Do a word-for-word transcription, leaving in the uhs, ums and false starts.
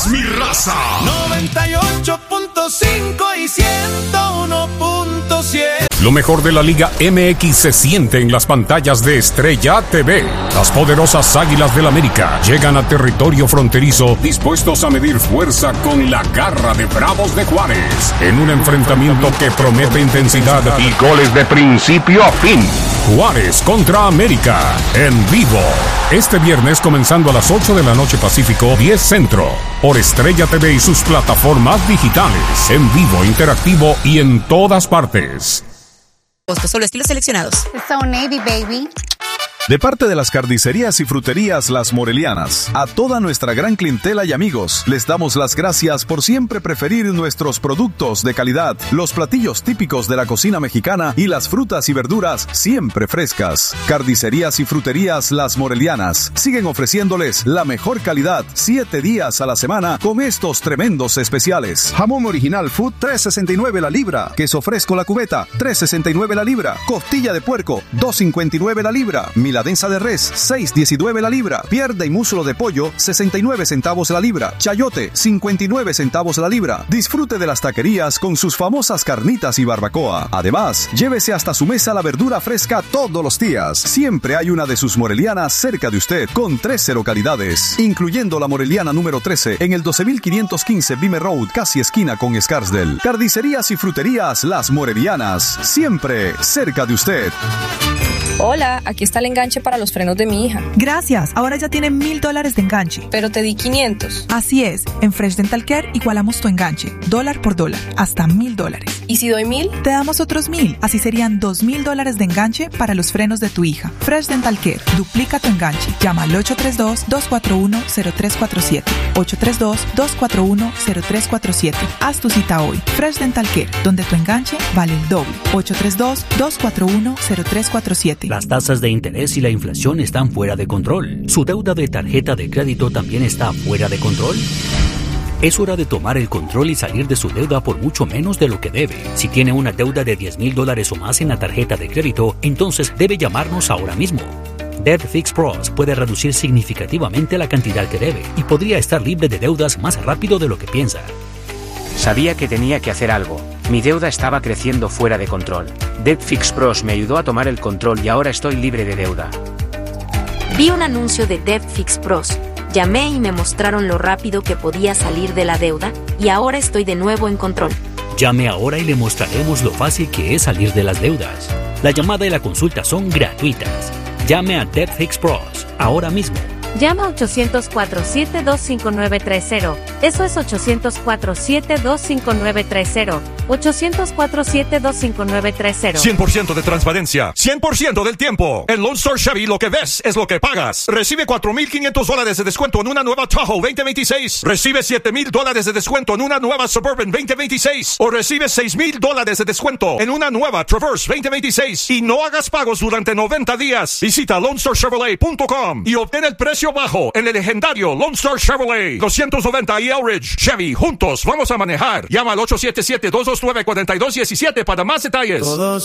es mi raza. noventa y ocho punto cinco y ciento uno punto siete. Lo mejor de la Liga M X se siente en las pantallas de Estrella T V. Las poderosas Águilas del América llegan a territorio fronterizo dispuestos a medir fuerza con la garra de Bravos de Juárez. En un enfrentamiento que promete intensidad y goles de principio a fin. Juárez contra América, en vivo. Este viernes comenzando a las ocho de la noche Pacífico, diez Centro. Por Estrella T V y sus plataformas digitales. En vivo, interactivo y en todas partes. Solo estilos seleccionados. So Navy, baby. De parte de las carnicerías y fruterías Las Morelianas, a toda nuestra gran clientela y amigos, les damos las gracias por siempre preferir nuestros productos de calidad, los platillos típicos de la cocina mexicana y las frutas y verduras siempre frescas. Carnicerías y fruterías Las Morelianas siguen ofreciéndoles la mejor calidad siete días a la semana con estos tremendos especiales. Jamón original Food tres sesenta y nueve la libra, queso fresco la cubeta tres sesenta y nueve la libra, costilla de puerco dos cincuenta y nueve la libra, miladensa de res, seis diecinueve la libra. Pierna y muslo de pollo, sesenta y nueve centavos la libra. Chayote, cincuenta y nueve centavos la libra. Disfrute de las taquerías con sus famosas carnitas y barbacoa. Además, llévese hasta su mesa la verdura fresca todos los días. Siempre hay una de sus morelianas cerca de usted, con trece localidades, incluyendo la moreliana número trece, en el doce mil quinientos quince Vime Road, casi esquina con Scarsdale. Carnicerías y fruterías Las Morelianas, siempre cerca de usted. Hola, aquí está el enganche para los frenos de mi hija. Gracias, ahora ya tienen mil dólares de enganche. Pero te di quinientos. Así es, en Fresh Dental Care igualamos tu enganche, dólar por dólar, hasta mil dólares. ¿Y si doy mil? Te damos otros mil, así serían dos mil dólares de enganche para los frenos de tu hija. Fresh Dental Care, duplica tu enganche. Llama al ocho tres dos, dos cuatro uno, cero tres cuatro siete. ocho tres dos, dos cuatro uno, cero tres cuatro siete. Haz tu cita hoy. Fresh Dental Care, donde tu enganche vale el doble. ocho tres dos, dos cuatro uno, cero tres cuatro siete. Las tasas de interés y la inflación están fuera de control. ¿Su deuda de tarjeta de crédito también está fuera de control? Es hora de tomar el control y salir de su deuda por mucho menos de lo que debe. Si tiene una deuda de diez mil dólares o más en la tarjeta de crédito, entonces debe llamarnos ahora mismo. Debt Fix Pros puede reducir significativamente la cantidad que debe y podría estar libre de deudas más rápido de lo que piensa. Sabía que tenía que hacer algo. Mi deuda estaba creciendo fuera de control. Debt Fix Pros me ayudó a tomar el control y ahora estoy libre de deuda. Vi un anuncio de Debt Fix Pros. Llamé y me mostraron lo rápido que podía salir de la deuda y ahora estoy de nuevo en control. Llame ahora y le mostraremos lo fácil que es salir de las deudas. La llamada y la consulta son gratuitas. Llame a Debt Fix Pros ahora mismo. Llama a ochocientos cuatro, siete dos cinco nueve tres cero. Eso es ochocientos cuatro, siete dos cinco nueve tres cero. ochocientos cuatro, siete dos cinco nueve tres cero. cien por ciento de transparencia, cien por ciento del tiempo. En Lone Star Chevy lo que ves es lo que pagas. Recibe cuatro mil quinientos dólares de descuento en una nueva Tahoe veinte veintiséis. Recibe siete mil dólares de descuento en una nueva Suburban veinte veintiséis. O recibe seis mil dólares de descuento en una nueva Traverse veinte veintiséis. Y no hagas pagos durante noventa días. Visita lone star chevrolet punto com y obtén el precio bajo en el legendario Lone Star Chevrolet. doscientos noventa y Elridge. Chevy, juntos vamos a manejar. Llama al ocho siete siete, dos dos nueve, cuatro dos uno siete para más detalles. Todos